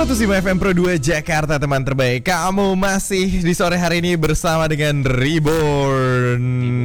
105 FM Pro 2 Jakarta, teman terbaik. Kamu masih di sore hari ini bersama dengan Reborn.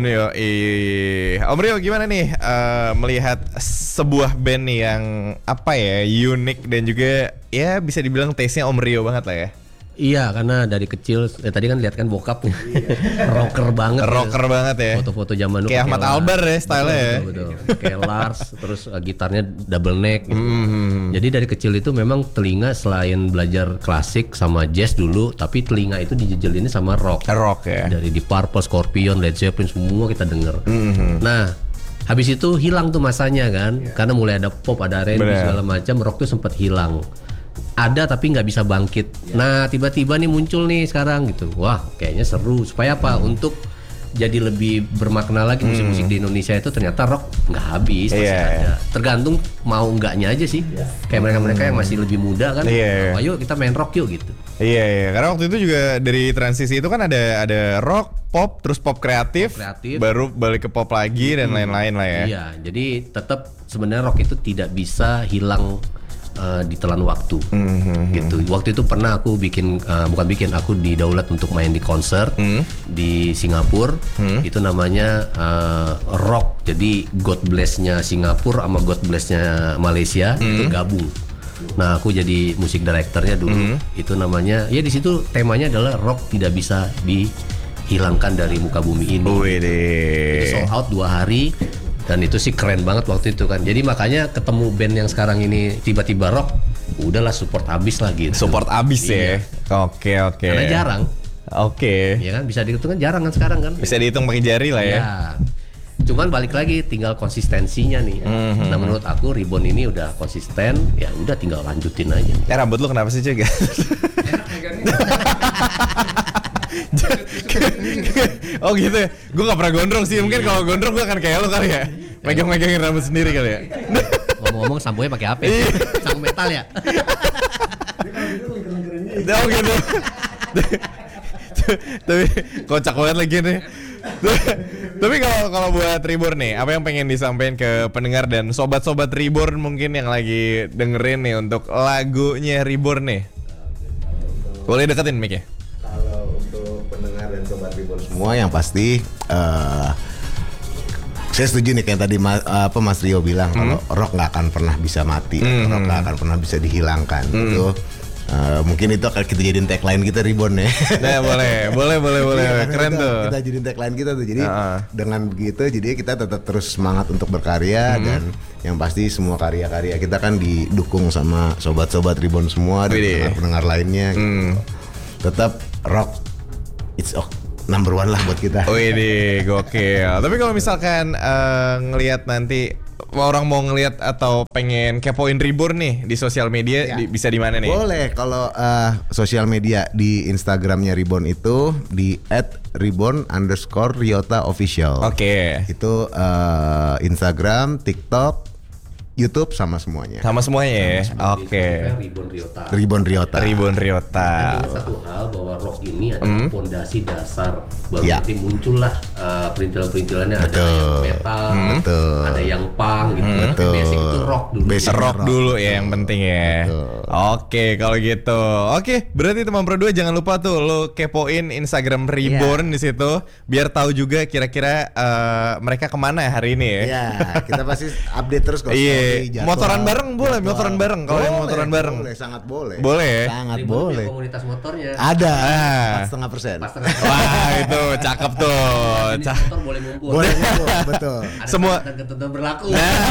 Om Rio, gimana nih melihat sebuah band nih yang unik dan juga ya bisa dibilang taste-nya Om Rio banget lah ya. Iya, karena dari kecil tadi kan lihat kan bokap rocker banget. Rocker banget ya. Foto-foto zaman dulu kayak Ahmad Albar ya style-nya ya. Betul. Kayak Lars, terus gitarnya double neck gitu. Jadi dari kecil itu memang telinga selain belajar klasik sama jazz dulu, tapi telinga itu dijejelinnya sama rock. Rock ya. Dari Deep Purple, Scorpion, Led Zeppelin semua kita denger. Nah, habis itu hilang tuh masanya kan, karena mulai ada pop, ada R&B segala macam, rock tuh sempat hilang. Ada tapi nggak bisa bangkit. Nah tiba-tiba nih muncul nih sekarang gitu. Wah kayaknya seru. Supaya apa? Untuk jadi lebih bermakna lagi musik-musik di Indonesia itu ternyata rock nggak habis masih ada. Tergantung mau nggaknya aja sih. Kayak mereka yang masih lebih muda kan. Ayo kita main rock yuk gitu. Iya. Karena waktu itu juga dari transisi itu kan ada rock, pop, terus pop kreatif, baru balik ke pop lagi dan lain-lain lah ya. Iya. Jadi tetap sebenarnya rock itu tidak bisa hilang ditelan waktu gitu. Waktu itu pernah aku aku didaulat untuk main di konser di Singapura. Itu namanya rock. Jadi God Bless-nya Singapura sama God Bless-nya Malaysia itu gabung. Nah, aku jadi musik directornya dulu. Itu namanya di situ temanya adalah rock tidak bisa dihilangkan dari muka bumi ini. Itu sold out 2 hari. Dan itu sih keren banget waktu itu kan. Jadi makanya ketemu band yang sekarang ini tiba-tiba rock, udahlah support abis lah gitu. Support abis ya. Oke. Karena jarang. Oke. Ya kan bisa dihitung kan jarang kan sekarang kan. Bisa dihitung pakai jari lah ya. Cuman balik lagi tinggal konsistensinya nih. Nah menurut aku Reborn ini udah konsisten, ya udah tinggal lanjutin aja. Rambut lu kenapa sih juga? Oh gitu ya. Gue gak pernah gondrong sih. Mungkin kalau gondrong gue akan kayak lo kali ya. Megang-megangin rambut sendiri kali ya. Ngomong-ngomong samponya pakai apa? Sampo metal ya? Oh gitu. Tapi kocak banget lagi nih. Tapi kalau buat Reborn nih, apa yang pengen disampaikan ke pendengar dan sobat-sobat Reborn mungkin yang lagi dengerin nih untuk lagunya Reborn nih? Boleh deketin mic-nya. Kalau untuk pendengar dan sobat Reborn semua yang pasti saya setuju nih kayak tadi Mas Rio bilang kalau rock nggak akan pernah bisa mati, rock nggak akan pernah bisa dihilangkan. Itu mungkin itu akan kita jadiin tagline kita Reborn ya. Nah, boleh. Keren tuh. Kita jadiin tagline kita tuh. Jadi dengan begitu jadi kita tetap terus semangat untuk berkarya dan yang pasti semua karya-karya kita kan didukung sama sobat-sobat Reborn semua dan pendengar lainnya gitu. Tetap rock it's number one lah buat kita. Wih, gokil. Tapi kalau misalkan ngelihat nanti orang mau ngelihat atau pengen kepoin Reborn nih di sosial media bisa di mana nih? Boleh kalau sosial media di Instagramnya Reborn itu di @reborn_Ryota official. Oke. Itu Instagram, TikTok, YouTube sama semuanya. Sama semuanya ya. Oke. Reborn Ryota. Reborn Ryota. Dan satu hal bahwa rock ini adalah fondasi dasar. Baru nanti muncullah perintilan-perintilannya ada yang metal, ada yang punk gitu. Basic itu rock dulu. Basic rock dulu ya yang penting ya. Oke, kalau gitu. Oke, berarti teman Pro 2 jangan lupa tuh lo kepoin Instagram Reborn di situ biar tahu juga kira-kira mereka kemana ya hari ini ya. Iya, kita pasti update terus kok. Motoran bareng boleh, motoran bareng kalau yang motoran bareng. Boleh, sangat boleh. Boleh. Sangat Reborn boleh. Komunitas motornya. Ada. 4,5%. Wah, itu cakep tuh. Motor boleh ngumpul. Boleh ngumpul, betul. Semua ketentuan berlaku.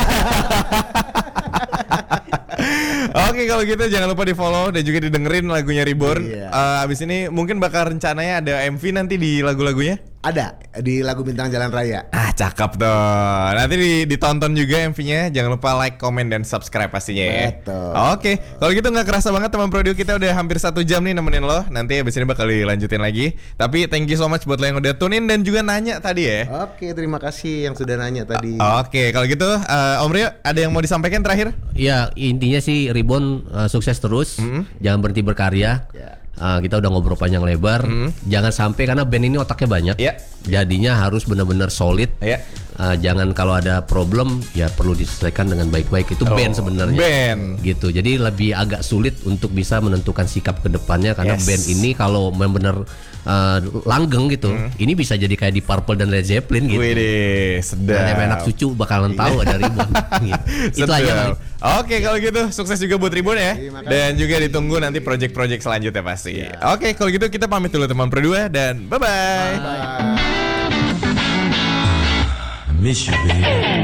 Oke, kalau gitu jangan lupa di follow dan juga didengerin lagunya Reborn. Abis ini mungkin bakal rencananya ada MV nanti di lagu-lagunya. Ada di lagu Bintang Jalan Raya. Cakep tuh. Nanti ditonton juga MV-nya. Jangan lupa like, comment, dan subscribe pastinya ya. Betul. Oke, kalau gitu nggak kerasa banget teman Pro 2 kita udah hampir 1 jam nih nemenin lo. Nanti abis ini bakal dilanjutin lagi. Tapi thank you so much buat lo yang udah tune in dan juga nanya tadi ya. Oke, terima kasih yang sudah nanya tadi. Oke, kalau gitu Om Rio ada yang mau disampaikan terakhir? Ya intinya sih Reborn sukses terus, jangan berhenti berkarya. kita udah ngobrol panjang lebar. Jangan sampai karena band ini otaknya banyak. Iya. Jadinya harus benar-benar solid. Iya. Jangan kalau ada problem ya perlu diselesaikan dengan baik-baik. Itu band sebenarnya. Band. Gitu. Jadi lebih agak sulit untuk bisa menentukan sikap ke depannya karena band ini kalau benar-benar langgeng gitu. Ini bisa jadi kayak di Purple dan Led Zeppelin gitu. Wih, sedap. Dan anak cucu bakalan tahu ada Ribbon. Gitu. Itu aja. Oke, kalau gitu sukses juga buat Ribbon ya. Dan juga ditunggu nanti project-project selanjutnya pasti. Oke, kalau gitu kita pamit dulu teman berdua dan bye-bye. Bye. Miss you, baby.